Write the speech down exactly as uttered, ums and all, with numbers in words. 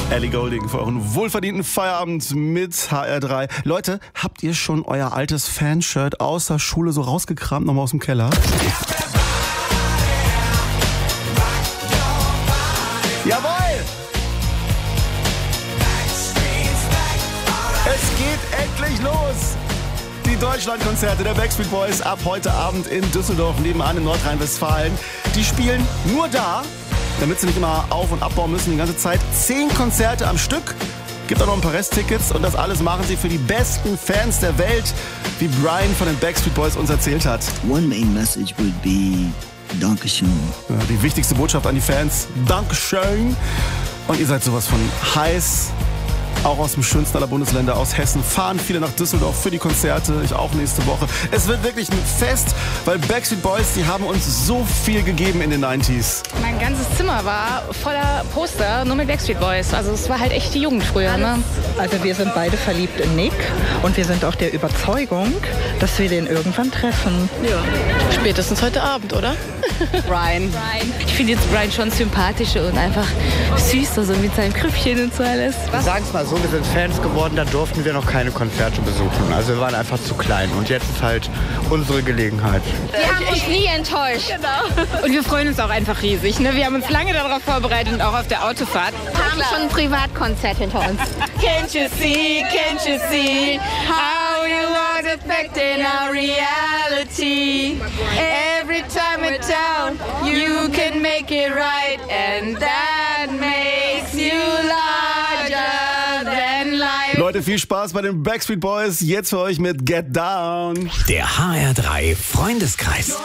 Ellie Goulding für euren wohlverdienten Feierabend mit H R drei. Leute, habt ihr schon euer altes Fanshirt aus der Schule so rausgekramt, nochmal aus dem Keller? Jawohl! Es geht endlich los! Die Deutschlandkonzerte der Backstreet Boys ab heute Abend in Düsseldorf, nebenan in Nordrhein-Westfalen. Die spielen nur da, damit sie nicht immer auf- und abbauen müssen die ganze Zeit. Zehn Konzerte am Stück. Gibt auch noch ein paar Resttickets und das alles machen sie für die besten Fans der Welt, wie Brian von den Backstreet Boys uns erzählt hat. One main message would be Dankeschön. Ja, die wichtigste Botschaft an die Fans, Dankeschön. Und ihr seid sowas von heiß. Auch aus dem schönsten aller Bundesländer, aus Hessen, fahren viele nach Düsseldorf für die Konzerte. Ich auch nächste Woche. Es wird wirklich ein Fest, weil Backstreet Boys, die haben uns so viel gegeben in den neunziger. Mein ganzes Zimmer war voller Poster, nur mit Backstreet Boys. Also es war halt echt die Jugend früher. Ne? Also wir sind beide verliebt in Nick und wir sind auch der Überzeugung, dass wir den irgendwann treffen. Ja. Spätestens heute Abend, oder? Brian. Brian. Ich finde jetzt Brian schon sympathischer und einfach süßer, so mit seinem Krüppchen und so alles. Wir sagen es mal so, wir sind Fans geworden, da durften wir noch keine Konzerte besuchen. Also wir waren einfach zu klein und jetzt ist halt unsere Gelegenheit. Wir haben uns nie enttäuscht. Genau. Und wir freuen uns auch einfach riesig. Ne? Wir haben uns lange darauf vorbereitet und auch auf der Autofahrt. Wir haben schon ein Privatkonzert hinter uns. Can't you see, can't you see how you are affecting our reality? Every time we're down, you can make it right, and that makes you larger than life. Leute, viel Spaß bei den Backstreet Boys. Jetzt für euch mit Get Down. Der H R drei Freundeskreis.